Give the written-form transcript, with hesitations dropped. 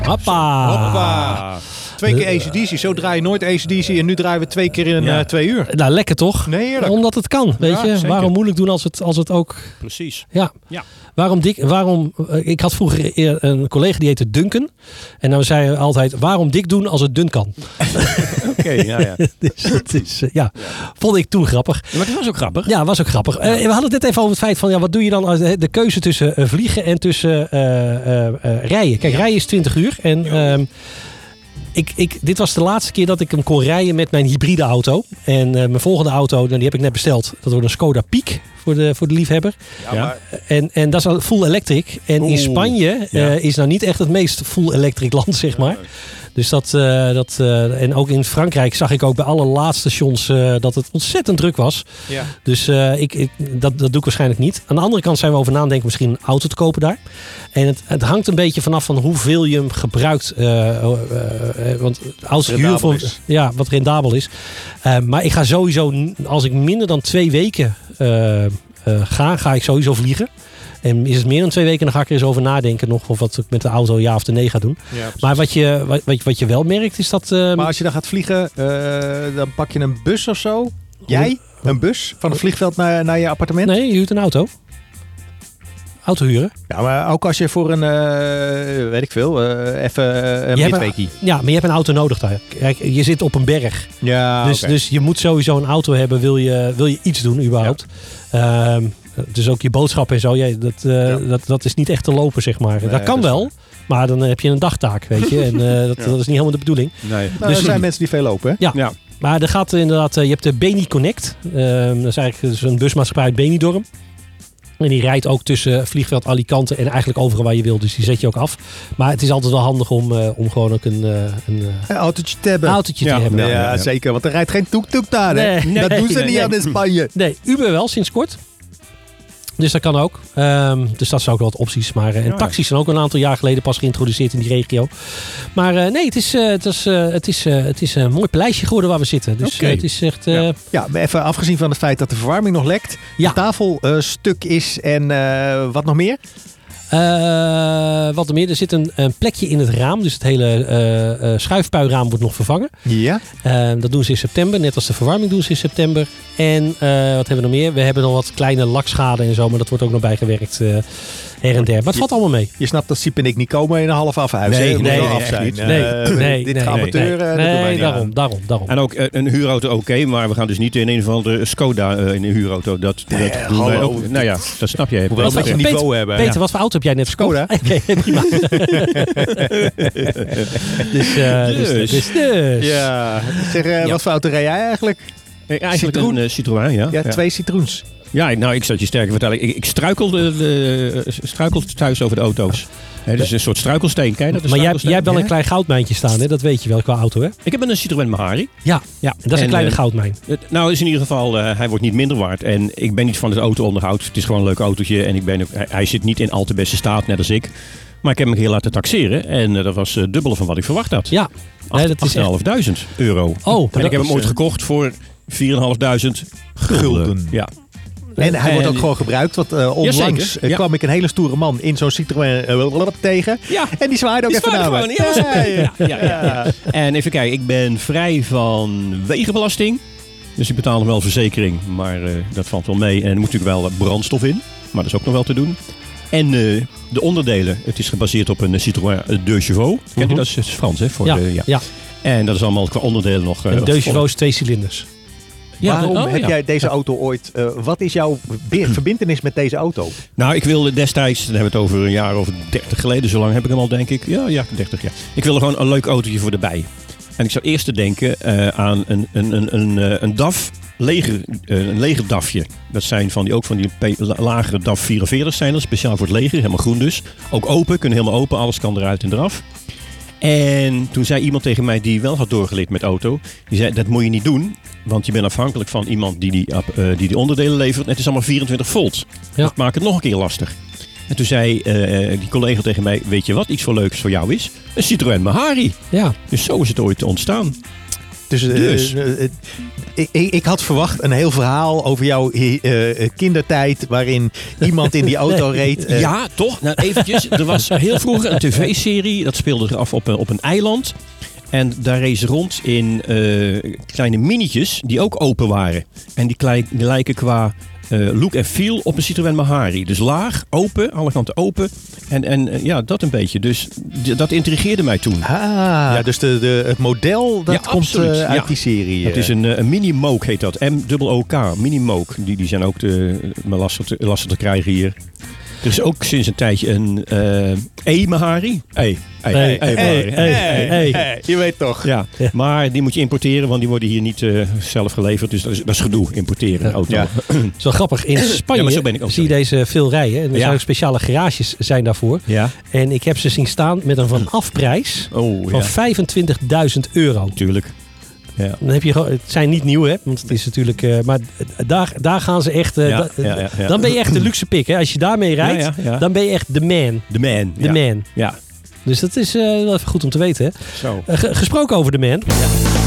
Hoppa. 2 keer AC/DC. Zo draai je nooit AC/DC en nu draaien we 2 keer in 2 uur. Nou, lekker toch? Nee, heerlijk. Omdat het kan, weet je. Zeker. Waarom moeilijk doen als het ook... Precies. Ja. Ja. Ik had vroeger een collega die heette Duncan. En dan zei hij altijd, waarom dik doen als het dun kan? Oké, ja. Dus dat is, vond ik toen grappig. Maar het was ook grappig. Ja, was ook grappig. We hadden het net even over het feit van, wat doe je dan als de keuze tussen vliegen en tussen rijden? Kijk, rijden is 20 uur. En dit was de laatste keer dat ik hem kon rijden met mijn hybride auto. En mijn volgende auto, die heb ik net besteld. Dat wordt een Skoda Peak voor de liefhebber. Ja, maar... En dat is full electric. En in Spanje is nou niet echt het meest full electric land, zeg maar. Dus en ook in Frankrijk zag ik ook bij alle laatste stations dat het ontzettend druk was. Ja. Dus dat doe ik waarschijnlijk niet. Aan de andere kant zijn we over nadenken misschien een auto te kopen daar. En het hangt een beetje vanaf van hoeveel je hem gebruikt. Want auto's huur wat rendabel is. Maar ik ga sowieso, als ik minder dan 2 weken ga ik sowieso vliegen. En is het meer dan 2 weken, dan ga ik er eens over nadenken nog of wat ik met de auto ja of nee ga doen. Ja, maar wat je wel merkt is dat... Maar als je dan gaat vliegen, dan pak je een bus of zo? Jij? Een bus? Van het vliegveld naar je appartement? Nee, je huurt een auto. Auto huren. Ja, maar ook als je voor een, weet ik veel, even een midweekie. Ja, maar je hebt een auto nodig daar. Kijk, je zit op een berg. Ja, dus je moet sowieso een auto hebben, wil je iets doen überhaupt. Ja. Dus ook je boodschappen en zo, dat is niet echt te lopen, zeg maar. Nee, dat kan wel, maar dan heb je een dagtaak, weet je. En dat is niet helemaal de bedoeling. Nee. Dus er zijn mensen die veel lopen, hè? Ja. Maar er gaat inderdaad, je hebt de Beni Connect. Dat is eigenlijk een busmaatschappij uit Benidorm. En die rijdt ook tussen vliegveld Alicante en eigenlijk overal waar je wil. Dus die zet je ook af. Maar het is altijd wel handig om gewoon ook een autootje te hebben. Te hebben. Ja, zeker. Want er rijdt geen toek-toek daar. Nee, dat doen ze niet aan in Spanje. Nee, Uber wel sinds kort. Dus dat kan ook. Dus dat zijn ook wel wat opties. Maar, en taxis zijn ook een aantal jaar geleden pas geïntroduceerd in die regio. Maar nee, het is een mooi paleisje geworden waar we zitten. Dus het is echt... Ja, maar even afgezien van het feit dat de verwarming nog lekt. De tafel stuk is en wat nog meer? Wat er meer? Er zit een plekje in het raam. Dus het hele schuifpuiraam wordt nog vervangen. Ja. Dat doen ze in september. Net als de verwarming doen ze in september. En wat hebben we nog meer? We hebben nog wat kleine lakschade en zo. Maar dat wordt ook nog bijgewerkt her en der. Maar het valt allemaal mee. Je snapt dat Siep en ik niet komen in een half afhuis. Nee, dit amateur. Nee, daarom. En ook een huurauto oké. Maar we gaan dus niet in een of andere Skoda in een huurauto. Dat doen wij ook. Nou ja, dat snap jij. Hoewel dat je een niveau hebben. Peter, wat voor auto heb jij net verkocht? Skoda. Oké, prima. Dus. Ja. Zeg, wat voor auto rij jij eigenlijk? Eigenlijk een Citroën, ja. Ja, 2 Citroens. Ja, nou, ik zal het je sterker vertellen. Ik struikel thuis over de auto's. Het is een soort struikelsteen. Kijk, maar jij hebt wel een klein goudmijntje staan, hè? Dat weet je wel qua auto, hè? Ik heb een Citroën Mahari. Ja, dat is een kleine goudmijn. Nou, is in ieder geval, hij wordt niet minder waard. En ik ben niet van het auto-onderhoud. Het is gewoon een leuk autootje. En hij zit niet in al te beste staat, net als ik. Maar ik heb hem een keer laten taxeren. En dat was dubbele van wat ik verwacht had. Ja. Dat is €8.500. Oh, en ik heb hem ooit gekocht voor €4.500 gulden. Ja. En hij wordt ook gewoon gebruikt. Want onlangs kwam ik een hele stoere man in zo'n Citroën tegen. Ja. En die zwaaide ook even naar me. Ja. En even kijken, ik ben vrij van wegenbelasting. Dus ik betaal nog wel verzekering. Maar dat valt wel mee. En er moet natuurlijk wel brandstof in. Maar dat is ook nog wel te doen. En de onderdelen. Het is gebaseerd op een Citroën Deux Chevaux. Kent u dat? Dat is Frans, hè? Ja. En dat is allemaal qua onderdelen nog... Een Deux Chevaux is 2 cilinders. Waarom heb jij deze auto ooit... wat is jouw verbintenis met deze auto? Nou, ik wilde destijds... Dan hebben we het over een jaar of 30 geleden. Zo lang heb ik hem al, denk ik. Ja, 30 jaar. Ik wilde gewoon een leuk autootje voor erbij. En ik zou eerst te denken aan een DAF... Een legerdafje. Dat zijn van die lagere DAF 44 zijn er. Speciaal voor het leger. Helemaal groen dus. Ook open. Kunnen helemaal open. Alles kan eruit en eraf. En toen zei iemand tegen mij die wel had doorgeleerd met auto. Die zei, dat moet je niet doen. Want je bent afhankelijk van iemand die onderdelen levert. En het is allemaal 24 volt. Ja. Dat maakt het nog een keer lastig. En toen zei die collega tegen mij, weet je wat iets voor leuks voor jou is? Een Citroën Mahari. Ja. Dus zo is het ooit ontstaan. Dus ik had verwacht een heel verhaal over jouw kindertijd waarin iemand in die auto reed. Ja, toch? Nou, eventjes. Er was heel vroeger een tv-serie. Dat speelde zich af op een eiland. En daar reed ze rond in kleine minietjes die ook open waren. En die lijken qua look en feel op een Citroën Mahari. Dus laag, open, alle kanten open. En ja, dat een beetje. Dus dat intrigeerde mij toen. Dus het model, dat komt uit die serie. Het is een mini-moke heet dat. M-O-O-K, mini-moke. Die zijn ook maar lastig te krijgen hier. Er is ook sinds een tijdje een Mahari. Je weet toch. Ja, maar die moet je importeren, want die worden hier niet zelf geleverd. Dus dat is gedoe, importeren een auto. Ja. Dat is wel grappig. In Spanje zie je deze veel rijden. En er zijn ook speciale garages zijn daarvoor. Ja. En ik heb ze zien staan met een vanafprijs van €25.000. Tuurlijk. Ja. Dan heb je gewoon, het zijn niet nieuw, hè? Want het is natuurlijk. Maar daar gaan ze echt. Dan ben je echt de luxe pik, hè? Als je daarmee rijdt, dan ben je echt de man. De man. Ja. Dus dat is wel even goed om te weten, hè? Zo. Gesproken over de man. Ja.